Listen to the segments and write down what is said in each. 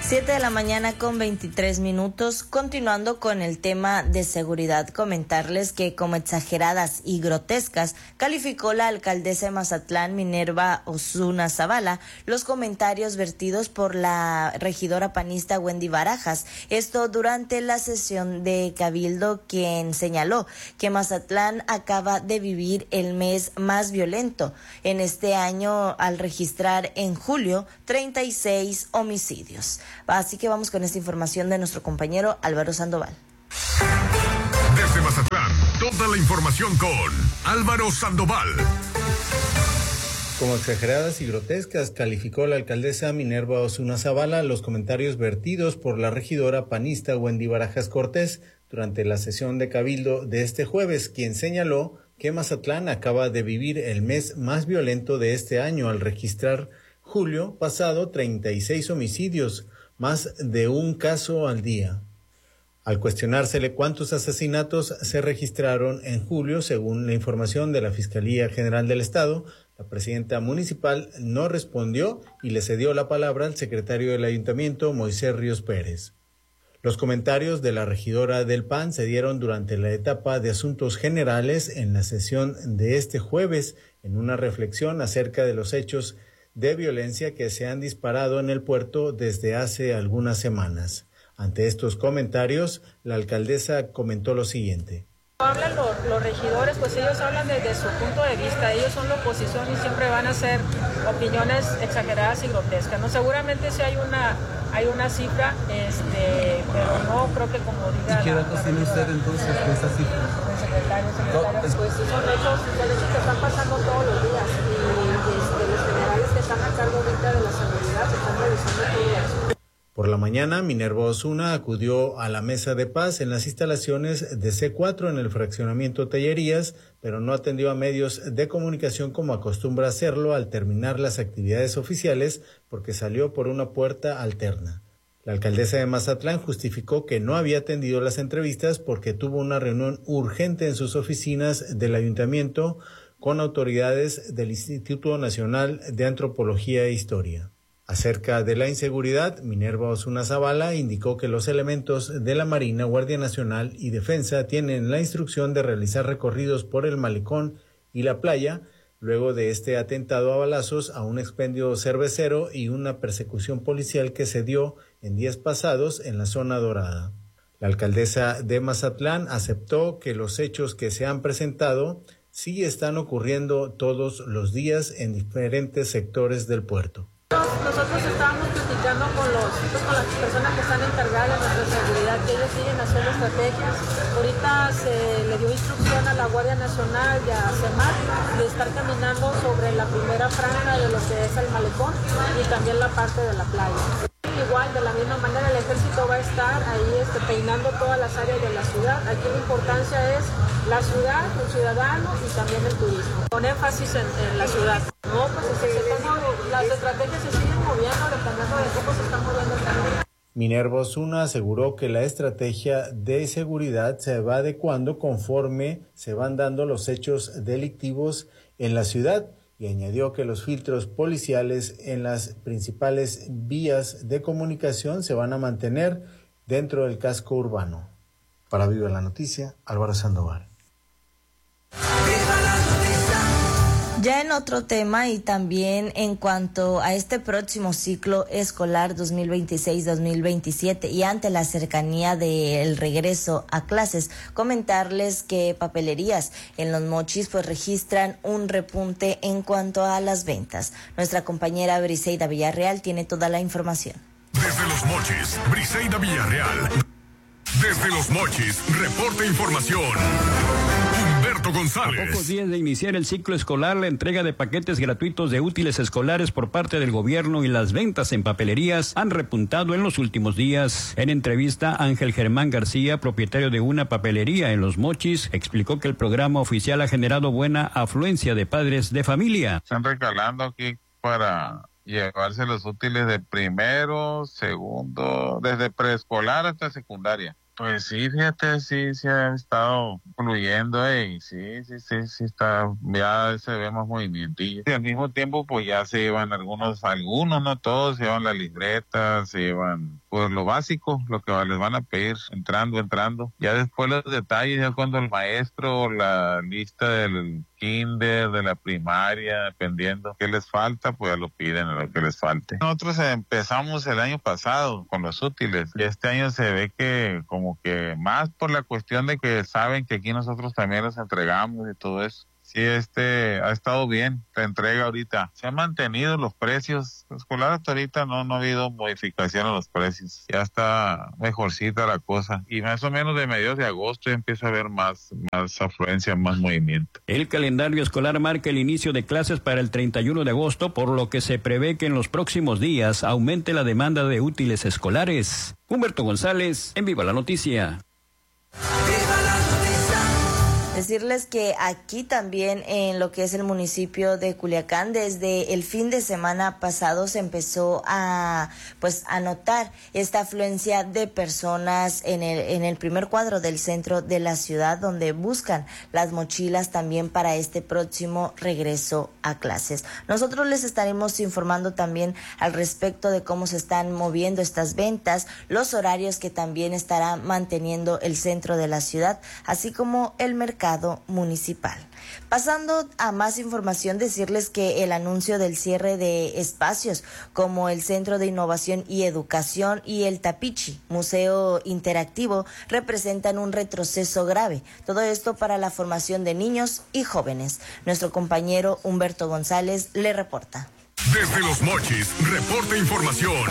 7:23 a.m. Continuando con el tema de seguridad, comentarles que como exageradas y grotescas calificó la alcaldesa de Mazatlán, Minerva Osuna Zavala, los comentarios vertidos por la regidora panista Wendy Barajas. Esto durante la sesión de Cabildo, quien señaló que Mazatlán acaba de vivir el mes más violento en este año al registrar en julio 36 homicidios. Así que vamos con esta información de nuestro compañero Álvaro Sandoval. Desde Mazatlán, toda la información con Álvaro Sandoval. Como exageradas y grotescas calificó la alcaldesa Minerva Osuna Zavala los comentarios vertidos por la regidora panista Wendy Barajas Cortés durante la sesión de Cabildo de este jueves, quien señaló que Mazatlán acaba de vivir el mes más violento de este año al registrar julio pasado 36 homicidios, más de un caso al día. Al cuestionársele cuántos asesinatos se registraron en julio, según la información de la Fiscalía General del Estado, la presidenta municipal no respondió y le cedió la palabra al secretario del ayuntamiento, Moisés Ríos Pérez. Los comentarios de la regidora del PAN se dieron durante la etapa de asuntos generales en la sesión de este jueves, en una reflexión acerca de los hechos de violencia que se han disparado en el puerto desde hace algunas semanas. Ante estos comentarios, la alcaldesa comentó lo siguiente. Hablan los regidores, pues ellos hablan desde su punto de vista, ellos son la oposición y siempre van a ser opiniones exageradas y grotescas, ¿no? Seguramente sí hay una cifra, pero no creo que como diga... ¿Y qué datos tiene usted entonces de esa cifra? Secretario, pues son hechos que están pasando todos los días y los generales que están a cargo ahorita de la seguridad se están revisando todo eso. Por la mañana, Minerva Osuna acudió a la mesa de paz en las instalaciones de C4 en el fraccionamiento Tellerías, pero no atendió a medios de comunicación como acostumbra hacerlo al terminar las actividades oficiales porque salió por una puerta alterna. La alcaldesa de Mazatlán justificó que no había atendido las entrevistas porque tuvo una reunión urgente en sus oficinas del ayuntamiento con autoridades del Instituto Nacional de Antropología e Historia. Acerca de la inseguridad, Minerva Osuna Zavala indicó que los elementos de la Marina, Guardia Nacional y Defensa tienen la instrucción de realizar recorridos por el malecón y la playa, luego de este atentado a balazos a un expendio cervecero y una persecución policial que se dio en días pasados en la zona dorada. La alcaldesa de Mazatlán aceptó que los hechos que se han presentado sí están ocurriendo todos los días en diferentes sectores del puerto. Nosotros estábamos platicando con las personas que están encargadas de nuestra seguridad, que ellos siguen haciendo estrategias. Ahorita se le dio instrucción a la Guardia Nacional y a CEMAR de estar caminando sobre la primera franja de lo que es el malecón y también la parte de la playa. Igual, de la misma manera, el ejército va a estar ahí peinando todas las áreas de la ciudad. Aquí la importancia es la ciudad, el ciudadano y también el turismo. Con énfasis en la ciudad. No, pues las estrategias se siguen moviendo, dependiendo de cómo se están moviendo también. Minerva Osuna aseguró que la estrategia de seguridad se va adecuando conforme se van dando los hechos delictivos en la ciudad y añadió que los filtros policiales en las principales vías de comunicación se van a mantener dentro del casco urbano. Para Viva la Noticia, Álvaro Sandoval. Ya en otro tema y también en cuanto a este próximo ciclo escolar 2026-2027 y ante la cercanía del regreso a clases, comentarles que papelerías en Los Mochis pues registran un repunte en cuanto a las ventas. Nuestra compañera Briseida Villarreal tiene toda la información. Desde Los Mochis, Briseida Villarreal. Desde Los Mochis, reporta información. González. A pocos días de iniciar el ciclo escolar, la entrega de paquetes gratuitos de útiles escolares por parte del gobierno y las ventas en papelerías han repuntado en los últimos días. En entrevista, Ángel Germán García, propietario de una papelería en Los Mochis, explicó que el programa oficial ha generado buena afluencia de padres de familia. Están recalando aquí para llevarse los útiles de primero, segundo, desde preescolar hasta secundaria. Pues sí, fíjate, sí ha estado fluyendo y sí está, ya se ve más movimiento. Y al mismo tiempo, pues ya se llevan algunos, no todos, se llevan las libretas, se llevan pues lo básico, lo que les van a pedir entrando. Ya después los detalles, ya cuando el maestro, la lista del kinder, de la primaria, dependiendo qué les falta, pues ya lo piden a lo que les falte. Nosotros empezamos el año pasado con los útiles y este año se ve que como que más por la cuestión de que saben que aquí nosotros también los entregamos y todo eso. Sí, ha estado bien la entrega ahorita. Se han mantenido los precios escolares hasta ahorita, no ha habido modificación en los precios. Ya está mejorcita la cosa. Y más o menos de mediados de agosto ya empieza a haber más afluencia, más movimiento. El calendario escolar marca el inicio de clases para el 31 de agosto, por lo que se prevé que en los próximos días aumente la demanda de útiles escolares. Humberto González, en Viva la Noticia. Decirles que aquí también en lo que es el municipio de Culiacán, desde el fin de semana pasado se empezó a notar esta afluencia de personas en el primer cuadro del centro de la ciudad, donde buscan las mochilas también para este próximo regreso a clases. Nosotros les estaremos informando también al respecto de cómo se están moviendo estas ventas, los horarios que también estará manteniendo el centro de la ciudad, así como el mercado municipal. Pasando a más información, decirles que el anuncio del cierre de espacios como el Centro de Innovación y Educación y el Tapichi, Museo Interactivo, representan un retroceso grave. Todo esto para la formación de niños y jóvenes. Nuestro compañero Humberto González le reporta. Desde Los Mochis, reporta información.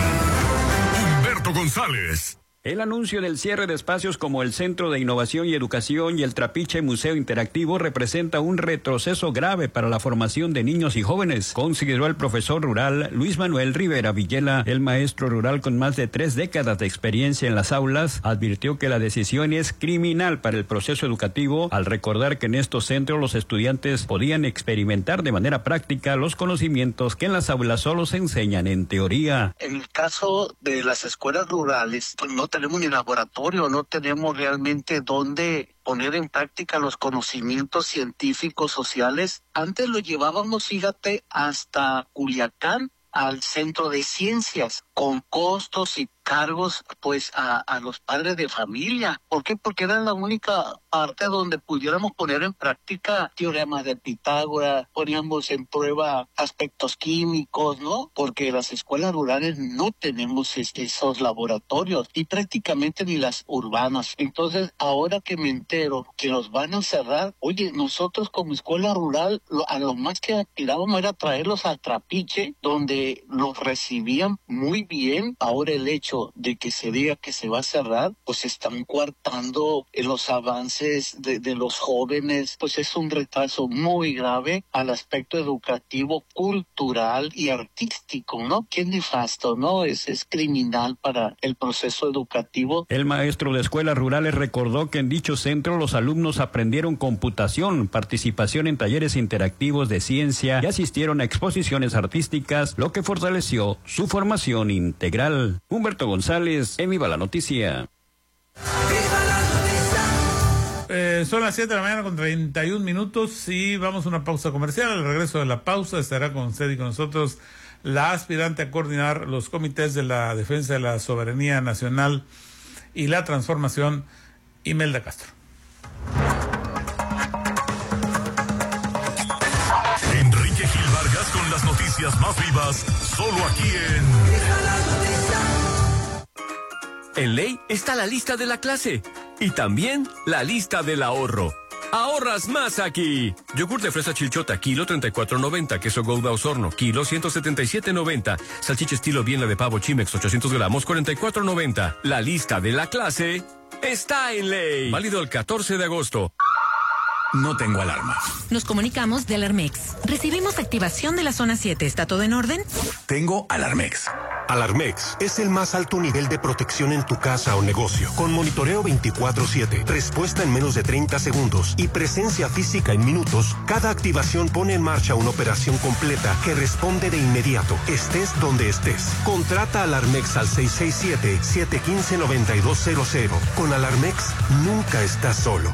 Humberto González. El anuncio del cierre de espacios como el Centro de Innovación y Educación y el Trapiche Museo Interactivo representa un retroceso grave para la formación de niños y jóvenes, consideró el profesor rural Luis Manuel Rivera Villela. El maestro rural con más de 3 décadas de experiencia en las aulas advirtió que la decisión es criminal para el proceso educativo, al recordar que en estos centros los estudiantes podían experimentar de manera práctica los conocimientos que en las aulas solo se enseñan en teoría. En el caso de las escuelas rurales, pues no tenemos ni laboratorio, no tenemos realmente dónde poner en práctica los conocimientos científicos sociales. Antes lo llevábamos, fíjate, hasta Culiacán, al Centro de Ciencias, con costos y cargos pues a los padres de familia. ¿Por qué? Porque era la única parte donde pudiéramos poner en práctica teoremas de Pitágoras, poníamos en prueba aspectos químicos, ¿no? Porque las escuelas rurales no tenemos esos laboratorios y prácticamente ni las urbanas. Entonces, ahora que me entero que los van a cerrar, oye, nosotros como escuela rural, a lo más que aspirábamos era traerlos al Trapiche, donde los recibían muy bien. Ahora el hecho de que se diga que se va a cerrar, pues están coartando los avances de los jóvenes, pues es un retraso muy grave al aspecto educativo, cultural y artístico, ¿no? Qué nefasto, ¿no? Es criminal para el proceso educativo. El maestro de escuelas rurales recordó que en dicho centro los alumnos aprendieron computación, participación en talleres interactivos de ciencia y asistieron a exposiciones artísticas, lo que fortaleció su formación integral. Humberto González, en Viva la Noticia. Son las 7 de la mañana con 31 minutos y vamos a una pausa comercial. Al regreso de la pausa estará con usted y con nosotros la aspirante a coordinar los comités de la defensa de la soberanía nacional y la transformación, Imelda Castro. Enrique Gil Vargas con las noticias más vivas, solo aquí En Ley está la lista de la clase y también la lista del ahorro. ¡Ahorras más aquí! Yogur de fresa Chilchota, kilo 34.90. Queso Gouda Osorno, kilo 177.90. Salchicha estilo Biela de pavo Chimex, 800 gramos, 44.90. La lista de la clase está en Ley. Válido el 14 de agosto. No tengo alarma. Nos comunicamos de Alarmex. Recibimos activación de la zona 7. ¿Está todo en orden? Tengo Alarmex. Alarmex es el más alto nivel de protección en tu casa o negocio, con monitoreo 24/7, respuesta en menos de 30 segundos y presencia física en minutos. Cada activación pone en marcha una operación completa que responde de inmediato, estés donde estés. Contrata Alarmex al 667-715-9200. Con Alarmex nunca estás solo.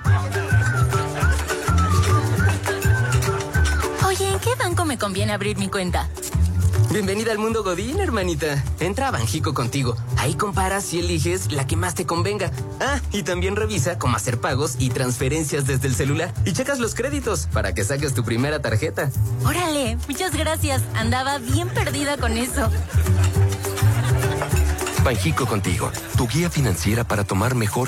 Oye, ¿en qué banco me conviene abrir mi cuenta? Bienvenida al mundo Godín, hermanita. Entra a Banjico Contigo. Ahí comparas y eliges la que más te convenga. Ah, y también revisa cómo hacer pagos y transferencias desde el celular. Y checas los créditos para que saques tu primera tarjeta. Órale, muchas gracias. Andaba bien perdida con eso. Banjico Contigo, tu guía financiera para tomar mejores